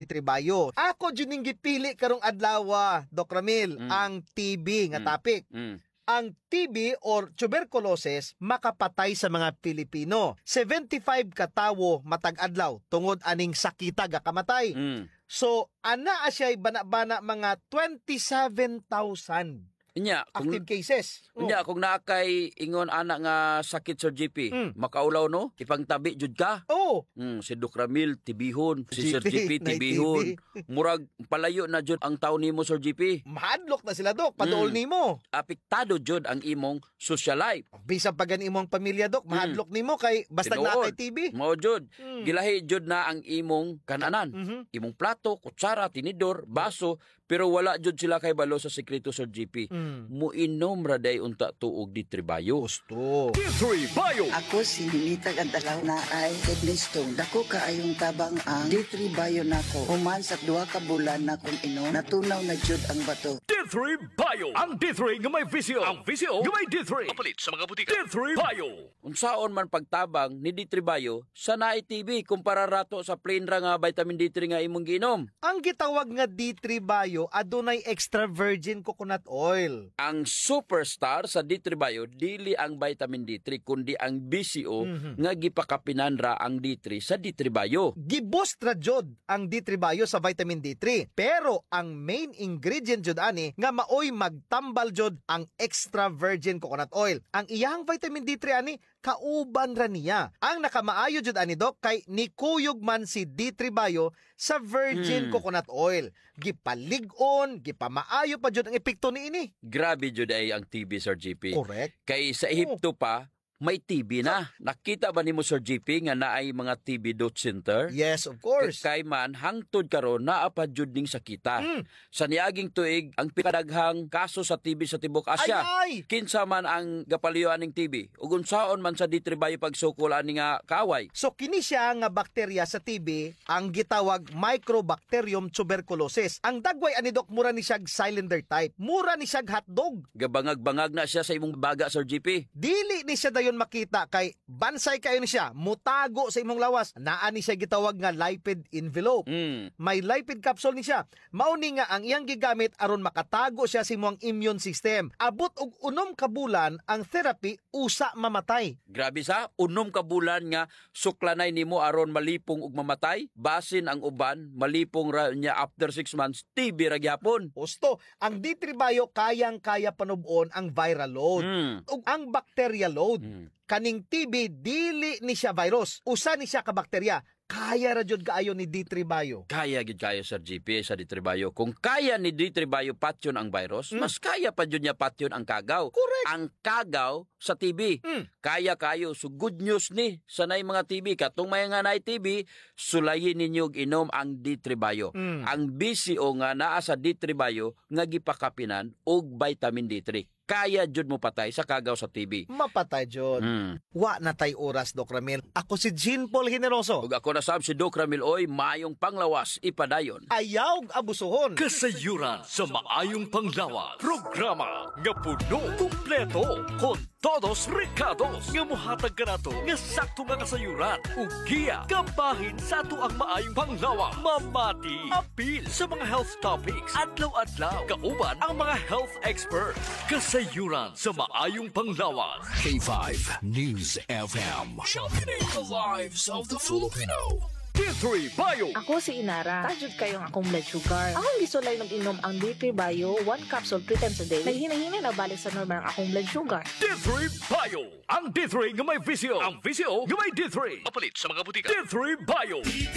D3 Bio. Ako dyan yung gipili karong adlaw, Doc Ramil, ang TB nga topic. Ang TB or tuberculosis makapatay sa mga Pilipino. 75 katawo matag adlaw tungod aning sakita ga kamatay. So ana asya bana-bana mga 27,000 active cases. Kung naakay ingon anak nga sakit Sir GP, makaulaw no? Ipangtabi jud ka. Si Doc Ramil tibihon, si Sir GP tibihon. Murag palayo na jud ang taon nimo Sir GP. Mahadlok na sila Doc, paduol nimo. Apektado jud ang imong social life. Bisan pa gan imong pamilya Doc, mahadlok nimo kay basta na kay TB. Mao jud. Gilahi jud na ang imong kananan. Imong plato, kutsara, tinidor, baso, pero wala jud sila kay balo sa sekreto Sir GP. Muinom ra day unta tuog D3 Bio. Gusto. D3 Bio. Ako si Ninita Gandalaw na ay kidney stone. Dako kaayong tabang ang D3 Bio nako. Human sa 2 ka bulan na kung inom, natunaw na jud ang bato. D3 Bio. Ang D3 nga may visyo. Ang visyo nga may D3. Kapalit sa mga butika. D3 Bio. Unsaon man pagtabang ni D3 Bio sa naay TB kumpara rato sa plain ra nga vitamin D3 nga imong giinom. Ang gitawag nga D3 Bio adunay extra virgin coconut oil. Ang superstar sa D3 Bio dili ang vitamin D3 kundi ang BCO nga gipakapinan ra ang D3 sa D3 Bio. Giboost ra jud ang D3 Bio sa vitamin D3. Pero ang main ingredient jud ani nga maoy magtambal jud ang extra virgin coconut oil. Ang iyang vitamin D3 ani kauban ra niya. Ang nakamaayo jud ani Doc kay nikuyog man si D3 Bio sa virgin coconut oil. Gipalig-on, gipamaayo pa jud ang epekto niini. Grabe jud ay ang TB Sir GP. Correct. Kay sa Ehipto pa may TB na. Nakita ba nimo Sir GP nga naay mga TB dot center? Yes, of course. Kay man hangtod karon naa pa jud ning sakita. Sa niaging tuig ang pinadaghang kaso sa TB sa tibuok Asya. Ay! Kinsa man ang gapaliyuan ning TB? Ug unsaon man sa D3 Bio pagsukol ani nga kaaway? So kini siya nga bakterya sa TB ang gitawag Mycobacterium tuberculosis. Ang dagway ani Doc mura ni siya cylinder type. Mura ni siya hotdog. Gabangag-bangag na siya sa imong baga Sir GP. Dili ni siya dayon makita kay bansay kayo ni siya, mutago sa imong lawas. Naa ni siya gitawag nga lipid envelope. May lipid capsule ni siya. Mao ni nga ang iyang gigamit aron makatago siya sa imong immune system. Abot og 6 ka bulan ang therapy usa mamatay. Grabe sa unom ka bulan nga suklanay nimo aron malipong ug mamatay. Basin ang uban malipong ra niya after 6 months TB ra gyapon. Gusto, ang D3 Bio kayang-kaya panubon ang viral load ug ang bacterial load. Kaning TB dili ni siya virus, usa ni siya ka bakterya. Kaya ra jud kaayo ni D3 Bio. Kaya gid kayo Sir GP sa D3 Bio. Kung kaya ni D3 Bio patyon ang virus, mas kaya pa jud niya patyon ang kagaw. Correct. Ang kagaw sa TB. Kaya kayo. So good news ni sa nay mga TB. Katong may nga nay TB, sulayin ninyo inom ang D3 Bio. Ang BCO nga naa sa D3 Bio nga gipakapinan og vitamin D3. Kaya jud mo patay sa kagaw sa TB. Mapatay jud. Wa na tay oras, Doc Ramil. Ako si Jean Paul Generoso. Ug ako na sab si Doc Ramil Oy, mayong panglawas ipadayon. Ayaw abusuhon. Kasayuran sa maayong panglawas. Programa nga puno kumpleto kon todos recados nga mohatag kanato nga sakto nga kasayuran ug giya kabahin sa ato ang maayong panglawas. Mamati apil sa mga health topics adlaw-adlaw kauban ang mga health expert. Kasayuran sa maayong panglawas. K5 News FM. Championing the lives of the Filipino. D3 Bio. Ako si Inara. Tajud kayong akong blood sugar. Akong gisulay nag-inom ang D3 Bio 1 capsule 3 times a day. Naghina-hina na balik sa normal ang akong blood sugar. D3 Bio. Ang D3 nga may visyo. Ang visyo nga may D3. Kapalit sa mga butika. D3 Bio.